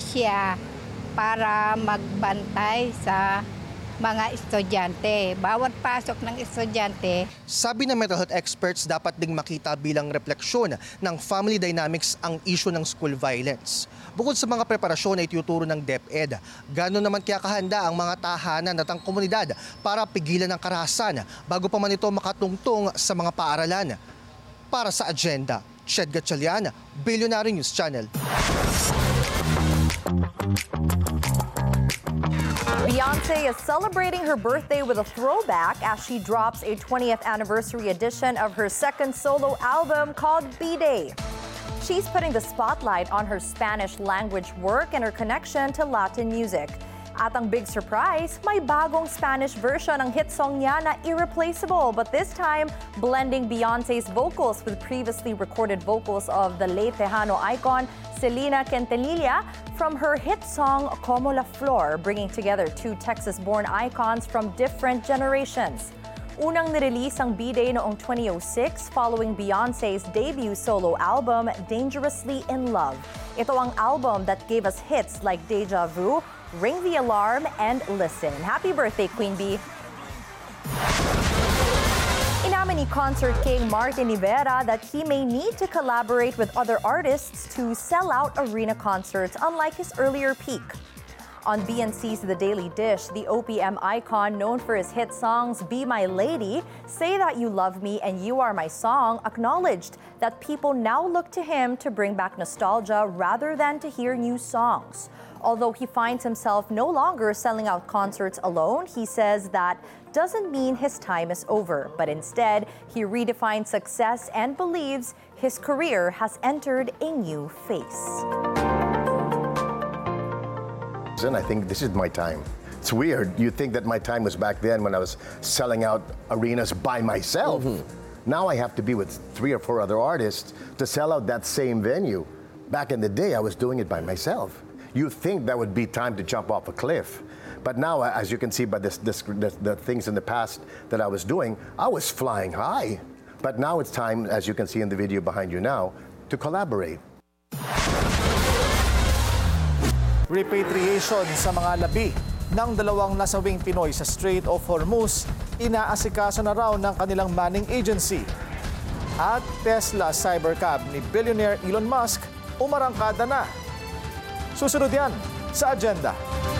siya para magbantay sa mga estudyante. Bawat pasok ng estudyante. Sabi ng mental health experts, dapat ding makita bilang refleksyon ng family dynamics ang issue ng school violence. Bukod sa mga preparasyon na ituturo ng DepEd, gano'n naman kaya kahanda ang mga tahanan at ang komunidad para pigilan ang karahasan bago pa man ito makatungtong sa mga paaralan. Para sa Agenda, Ched Gatchalian, Billionaire News Channel. Beyonce is celebrating her birthday with a throwback as she drops a 20th anniversary edition of her second solo album called B-Day. She's putting the spotlight on her Spanish language work and her connection to Latin music. At ang big surprise, may bagong Spanish version ng hit song niya na Irreplaceable, but this time blending Beyonce's vocals with previously recorded vocals of the late Tejano icon Selena Quintanilla from her hit song Como la Flor, bringing together two Texas-born icons from different generations. Unang nirelease ang B-Day noong 2006 following Beyonce's debut solo album, Dangerously in Love. Ito ang album that gave us hits like Deja Vu, Ring the Alarm, and Listen. Happy birthday, Queen Bee! Inamin ni Concert King Martin Rivera that he may need to collaborate with other artists to sell out arena concerts unlike his earlier peak. On BNC's The Daily Dish, the OPM icon known for his hit songs Be My Lady, Say That You Love Me, and You Are My Song acknowledged that people now look to him to bring back nostalgia rather than to hear new songs. Although he finds himself no longer selling out concerts alone, he says that doesn't mean his time is over, but instead, he redefines success and believes his career has entered a new phase. And I think this is my time. It's weird. You think that my time was back then when I was selling out arenas by myself. Now I have to be with 3 or 4 other artists to sell out that same venue. Back in the day, I was doing it by myself. You think that would be time to jump off a cliff. But now, as you can see by the things in the past that I was doing, I was flying high. But now it's time, as you can see in the video behind you now, to collaborate. Repatriation sa mga labi ng 2 nasawing Pinoy sa Strait of Hormuz, inaasikaso na raw ng kanilang manning agency. At Tesla Cybercab ni billionaire Elon Musk umarangkada na. Susunod yan sa Agenda.